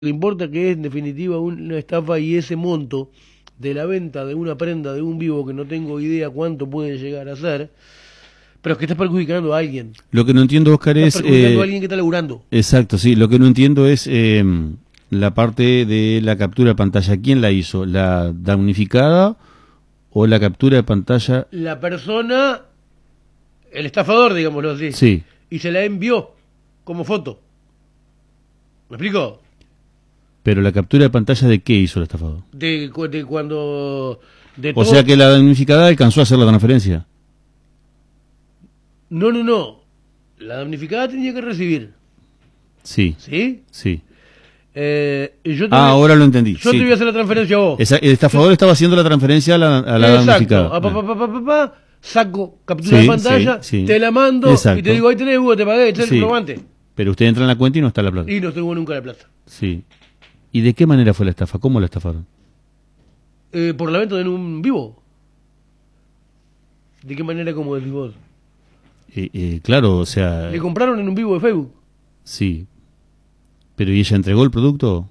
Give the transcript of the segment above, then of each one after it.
Lo que importa que es en definitiva una estafa y ese monto de la venta de una prenda de un vivo que no tengo idea cuánto puede llegar a ser, pero es que estás perjudicando a alguien. Lo que no entiendo, Oscar, Estás es... perjudicando a alguien que está laburando. Exacto, sí. Lo que no entiendo es la parte de la captura de pantalla. ¿Quién la hizo? ¿La damnificada o la captura de pantalla? La persona, el estafador, digámoslo así, Sí. y se la envió como foto. ¿Me explico? Pero la captura de pantalla, ¿de qué hizo el estafador? De cuando... De O todo... sea que la damnificada alcanzó a hacer la transferencia. No. La damnificada tenía que recibir. Sí, ¿Sí? sí. Y yo Ahora lo entendí. Yo sí. te voy a hacer la transferencia a vos. El estafador estaba haciendo la transferencia a la damnificada. Exacto. Saco captura de pantalla, sí. te la mando Exacto. y te digo, ahí tenés, Hugo, te pagué, este es el comprobante. Pero usted entra en la cuenta y no está la plata. Y no tengo nunca la plata. Sí. ¿Y de qué manera fue la estafa? ¿Cómo la estafaron? Por la venta de un vivo. ¿De qué manera como decís vos? Claro, o sea... Le compraron en un vivo de Facebook. Sí. ¿Pero y ella entregó el producto?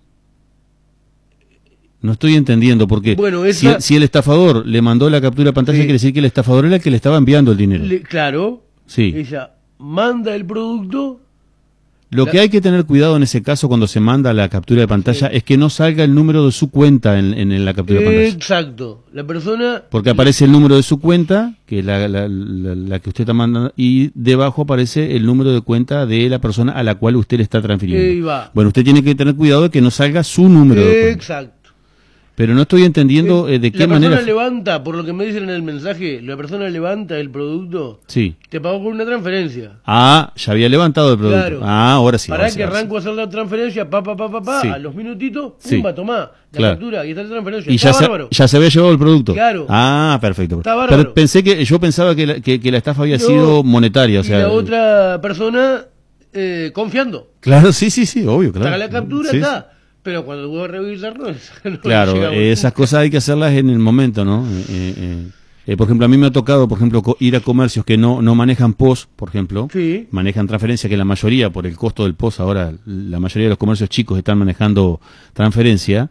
No estoy entendiendo, porque bueno, si el estafador le mandó la captura de pantalla, quiere decir que el estafador era el que le estaba enviando el dinero. Claro. Sí. Ella manda el producto. Lo que hay que tener cuidado en ese caso cuando se manda la captura de pantalla es que no salga el número de su cuenta en la captura de pantalla. Exacto. La persona... Porque aparece el número de su cuenta, que es la que usted está mandando, y debajo aparece el número de cuenta de la persona a la cual usted le está transfiriendo. Bueno, usted tiene que tener cuidado de que no salga su número de cuenta. Exacto. Pero no estoy entendiendo de qué manera... La persona levanta, por lo que me dicen en el mensaje, la persona levanta el producto, sí. Te pagó con una transferencia. Ah, ya había levantado el producto. Claro. Ah, ahora sí. Para que arranco a hacer la transferencia, sí. A los minutitos, pumba, tomá, la captura, y está la transferencia. Y ya se había llevado el producto. Claro. Ah, perfecto. Está bárbaro. Pero yo pensaba que la estafa había sido monetaria. O sea, y la otra persona confiando. Claro, sí, obvio, claro. Para la captura está. Pero cuando voy a revisar, no claro, esas cosas hay que hacerlas en el momento, ¿no? Por ejemplo, a mí me ha tocado, ir a comercios que no manejan POS, por ejemplo. Sí. Manejan transferencia, que la mayoría, por el costo del POS, ahora la mayoría de los comercios chicos están manejando transferencia.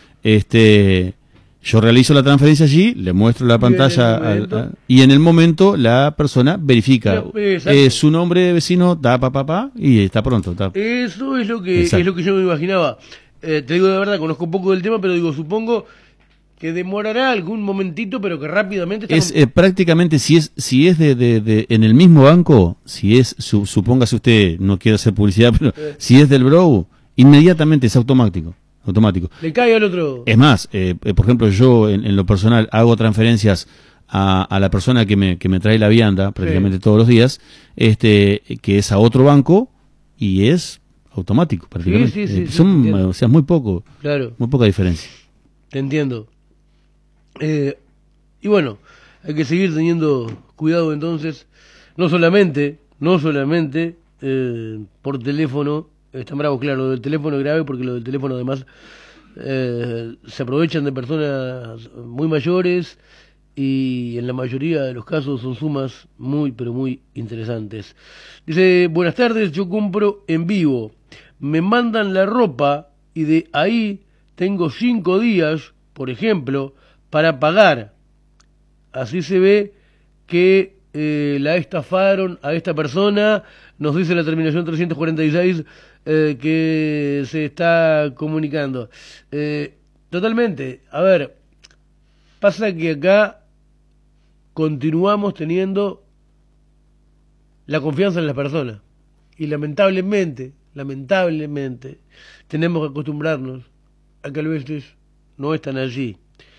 Yo realizo la transferencia allí, le muestro la pantalla y en el momento la persona verifica su nombre de vecino, y está pronto. Eso es lo que yo me imaginaba. Te digo de verdad, conozco un poco del tema, pero digo, supongo que demorará algún momentito, pero que rápidamente... prácticamente, si es en el mismo banco, supóngase usted, no quiero hacer publicidad, pero si es del Bro, inmediatamente es automático. Le cae al otro. Es más, por ejemplo, yo en lo personal hago transferencias a la persona que me trae la vianda prácticamente todos los días, que es a otro banco y es automático prácticamente. O sea, muy poco, muy poca diferencia. Te entiendo. Y bueno, hay que seguir teniendo cuidado entonces, no solamente por teléfono. Están bravos, claro, lo del teléfono es grave porque lo del teléfono además se aprovechan de personas muy mayores y en la mayoría de los casos son sumas muy, pero muy interesantes. Dice, buenas tardes, yo compro en vivo, me mandan la ropa y de ahí tengo 5 días, por ejemplo, para pagar. Así se ve que la estafaron a esta persona, nos dice la terminación 346 que se está comunicando. Totalmente. A ver, pasa que acá continuamos teniendo la confianza en las personas y lamentablemente tenemos que acostumbrarnos a que a veces no están allí.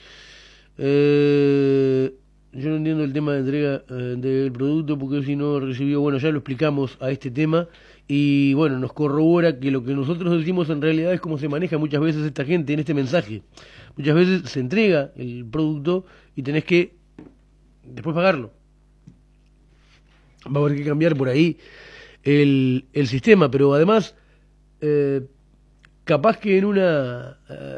Yo no entiendo el tema de entrega del producto porque si no recibió, bueno, ya lo explicamos a este tema y bueno, nos corrobora que lo que nosotros decimos en realidad es cómo se maneja muchas veces esta gente en este mensaje. Muchas veces se entrega el producto y tenés que después pagarlo. Va a haber que cambiar por ahí el sistema, pero además capaz que en una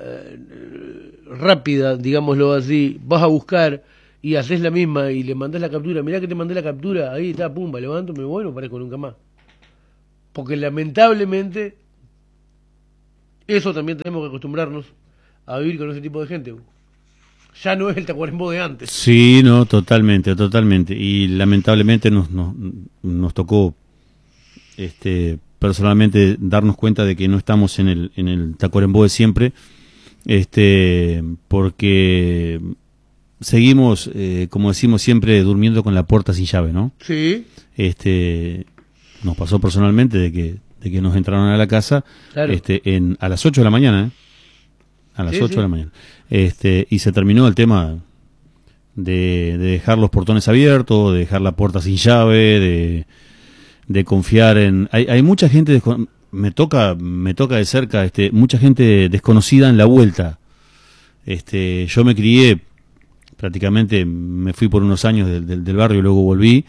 rápida, digámoslo así, vas a buscar y haces la misma y le mandás la captura, mirá que te mandé la captura, ahí está, pumba, levanto, me voy, no parezco nunca más. Porque lamentablemente Eso también tenemos que acostumbrarnos a vivir con ese tipo de gente. Ya no es el Tacuarembó de antes. Sí, no, totalmente, totalmente. Y lamentablemente nos tocó personalmente darnos cuenta de que no estamos en el Tacuarembó de siempre, porque seguimos, como decimos siempre, durmiendo con la puerta sin llave, ¿no? Sí. Nos pasó personalmente de que nos entraron a la casa, Claro. a las 8 de la mañana, a las Sí, 8 sí. de la mañana. Y se terminó el tema de dejar los portones abiertos, de dejar la puerta sin llave, de confiar en... Hay mucha gente, me toca de cerca, mucha gente desconocida en la vuelta. Yo me crié, prácticamente me fui por unos años del barrio y luego volví,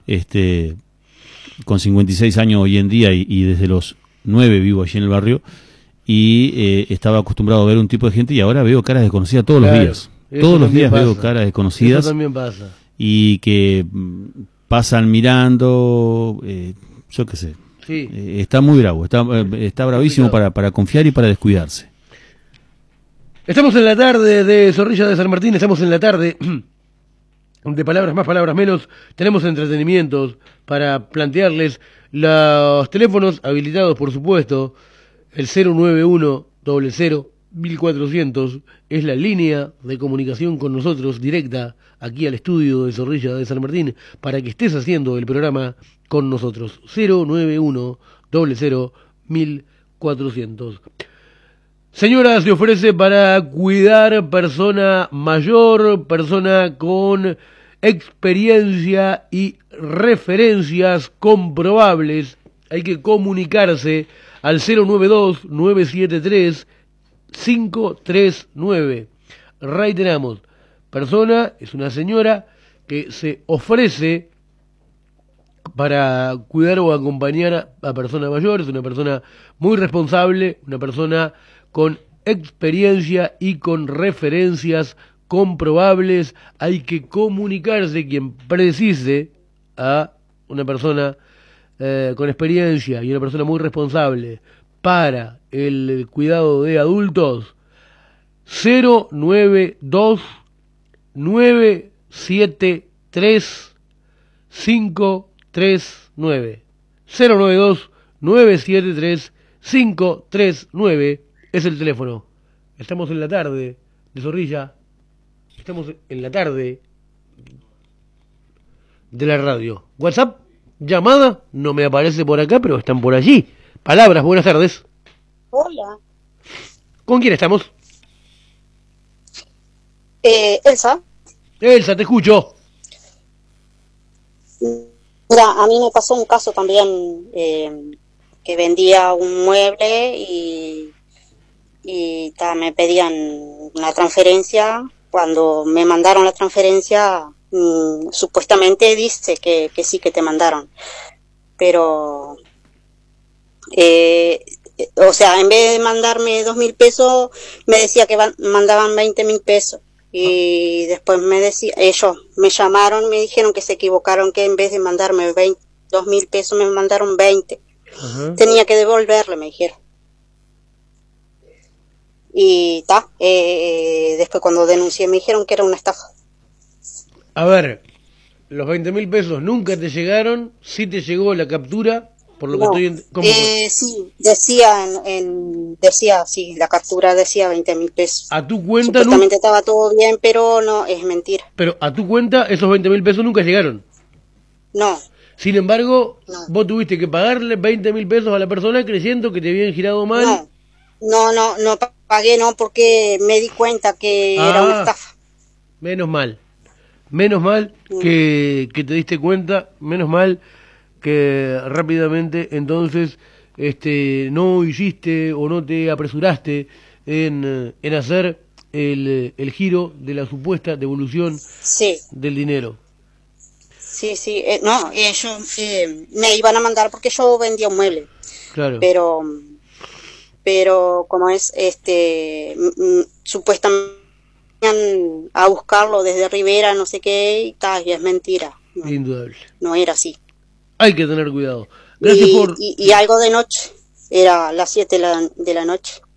con 56 años hoy en día y desde los 9 vivo allí en el barrio, y estaba acostumbrado a ver un tipo de gente y ahora veo caras desconocidas todos los Claro, días. eso Todos los también días veo pasa. caras desconocidas. Eso también pasa. Y que pasan mirando, yo qué sé. Sí. Está muy bravo, está bravísimo para confiar y para descuidarse. Estamos en la tarde de Zorrilla de San Martín, estamos en la tarde de palabras más, palabras menos. Tenemos entretenimientos para plantearles. Los teléfonos habilitados, por supuesto. El 091 00 1400 es la línea de comunicación con nosotros directa aquí al estudio de Zorrilla de San Martín para que estés haciendo el programa con nosotros. 091 00 1400. Señora, se ofrece para cuidar persona mayor, persona con experiencia y referencias comprobables. Hay que comunicarse al 092-973-539. Reiteramos, persona es una señora que se ofrece para cuidar o acompañar a personas mayores, una persona muy responsable, una persona con experiencia y con referencias comprobables. Hay que comunicarse quien precise a una persona con experiencia y una persona muy responsable para el cuidado de adultos. 092 973 539 092 973 539 es el teléfono. Estamos en la tarde de Zorrilla. Estamos en la tarde de la radio. WhatsApp, llamada, no me aparece por acá, pero están por allí. Palabras, buenas tardes. Hola. ¿Con quién estamos? Elsa. Elsa, te escucho. Mira, a mí me pasó un caso también que vendía un mueble y me pedían una transferencia. Cuando me mandaron la transferencia, supuestamente dice que sí que te mandaron, pero o sea, en vez de mandarme 2.000 pesos, me decía que mandaban 20.000 pesos. Y después ellos me llamaron, me dijeron que se equivocaron, que en vez de mandarme 2.000 pesos me mandaron 20. Ajá. Tenía que devolverle, me dijeron. Y después cuando denuncié me dijeron que era una estafa. A ver, los 20.000 pesos nunca te llegaron, sí te llegó la captura, por lo No, que estoy... ¿Cómo fue? sí, decía, sí, la captura decía 20.000 pesos. A tu cuenta Supuestamente estaba todo bien, pero no, es mentira. pero a tu cuenta esos 20.000 pesos nunca llegaron. No, Sin embargo, No. vos tuviste que pagarle 20.000 pesos a la persona creyendo que te habían girado mal. no pagué, no, porque me di cuenta que era una estafa. Menos mal. Menos mal que te diste cuenta, menos mal que rápidamente entonces no hiciste o no te apresuraste en hacer el giro de la supuesta devolución Sí, del dinero. sí, no, ellos me iban a mandar porque yo vendía un mueble, Claro. pero como es, supuestamente iban a buscarlo desde Rivera, no sé qué, y es mentira. No, Indudable. no era así. Hay que tener cuidado. Gracias por... Y algo de noche, era las 7 de la noche.